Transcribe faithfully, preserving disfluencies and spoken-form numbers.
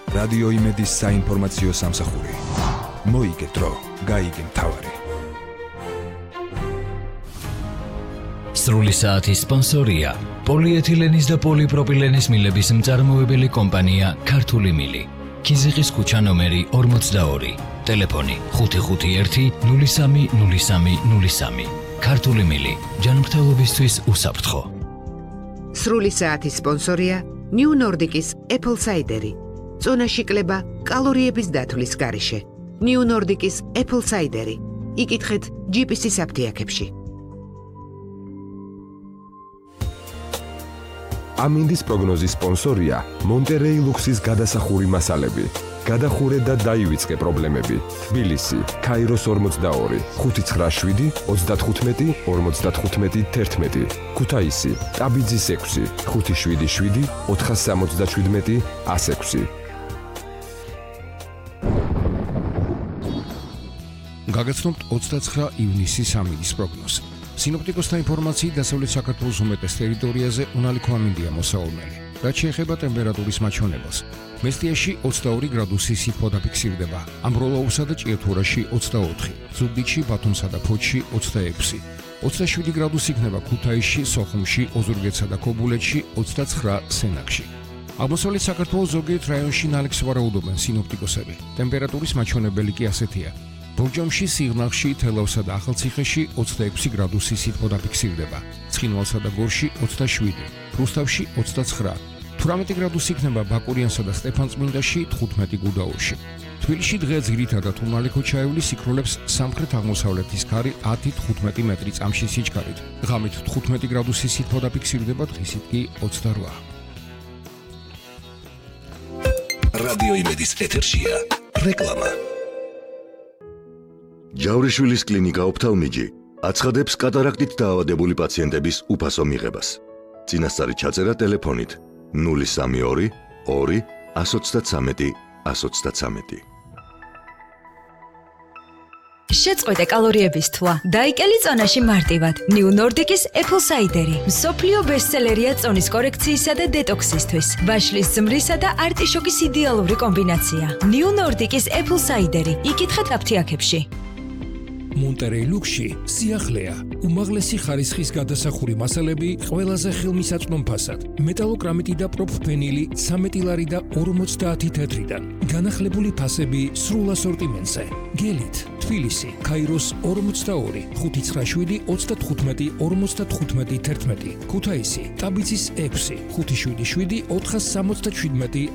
რადიო იმედის საინფორმაციო სამსახური. მოიგე დრო, გაიგე მთავარი. სრული საათის სპონსორია პოლიეთილენის და პოლიპროპილენის მილების მწარმოებელი კომპანია ქართული მილი. ქიზიყის ქუჩა ნომერი ორმოცდაორი. ტელეფონი ხუთი ხუთი ერთი ნული სამი ნული სამი ნული სამი. ქართული მილი ჯანმრთელობისთვის უსაფრთხო. სრული საათის სპონსორია New Nordic-ის Apple Cider-ი. წონაში კლება კალორიების დათვლის გარეშე. New Nordic-ის Apple Cider-ი. იკითხეთ ჯი პი სი-ის აფთიაქებში. ამინდის პროგნოზის სპონსორია მონტერეი ლუქსის გადასახური მასალები. გადახურე და დაივიწყე პრობლემები. თბილისი, ქაიროს ორმოცდაორი, ხუთი ცხრა შვიდი ოცდათხუთმეტი ორმოცდათხუთმეტი თერთმეტი. ქუთაისი, ტაბიძის ექვსი, ხუთი შვიდი შვიდი ოთხას სამოცდაშვიდმეტი ას ექვსი. გაგაცნობთ ოცდაცხრა ივნისის ამინდის პროგნოზი. სინოპტიკოსთა ინფორმაციით დასავლეთ საქართველოს უმეტეს ტერიტორიაზე უნალიქო ამინდია მოსაურნელი. რაც შეეხება ტემპერატურის მაჩვენებელს, მესტიაში ოცდაორი გრადუსი სითბო დაფიქსირდება, ამბროლაურსა და ჭიათურაში ოცდაოთხი, ზუგდიდში, ბათუმსა და ფოთში ოცდაექვსი, ოცდაშვიდი გრადუსი იქნება ქუთაისში, სოხუმში, ოზურგეთსა და ქობულეთში, ოცდაცხრა სენაკში. აღმოსავლეთ საქართველოს ზოგიერთ რაიონში ნალექს ვარაუდობენ სინოპტიკოსები. ტემპერატურის მაჩვენებელი კი ასეთია. ბორჯომში, სიღნაღში, თელავსა და ახალციხეში ოცდაექვსი გრადუსი სითბო დაფიქსირდება, ცხინვალსა და გორში ოცდაშვიდი, რუსთავში ოცდაცხრა, თვრამეტი გრადუსი იქნება ბაკურიანსა და სტეფანწმინდაში, თხუთმეტი გუდაურში. თბილისში დღე ძირითადად უნალიქო ჩაივლის იქროლებს სამხრეთ-აღმოსავლეთის ქარი ათი თხუთმეტი მეტრი წამში სიჩქარით. ღამით თხუთმეტი გრადუსი სითბო დაფიქსირდება, დღისით კი ოცდარვა. რადიო იმედის ეთერშია რეკლამა. ჯავრიშვილის კლინიკა ოფთალმიჯი აცხადებს კატარაქტით დაავადებული პაციენტების უფასო მიღებას. წინასწარი ჩაწერა ტელეფონით ნული სამი ორი ორი ას ოცდათვრამეტი ას ოცდათვრამეტი. შეწყვეტე კალორიების თვლა. დაიკელი წონაში მარტივად. New Nordic-ის Apple Cider-ი. მსოფლიო ბესტსელერია წონის კორექციისა და დეტოქსისთვის. ვაშლის ზმრისა და არტიშოკის იდეალური კომბინაცია. New Nordic-ის Apple Cider-ი. იკითხეთ აფთიაქებში. მონტერეი ლუქსში სიახლეა. უმაღლესი ხარისხის გადასახური მასალები ყველაზე ხელმისაწვდომ ფასად. მეტალოკრამიტი და პროფენილი ცამეტი ლარი და ორმოცდაათი თეთრიდან. განახლებული ფასები სრულ ასორტიმენტზე. გელით, თბილისი, ქაიროს ორმოცდაორი, ხუთი ცხრა შვიდი ოცდათხუთმეტი ორმოცდათხუთმეტი თერთმეტი. ქუთაისი, ტაბიძის ექვსი, ხუთი შვიდი შვიდი ოთხას სამოცდაშვიდმეტი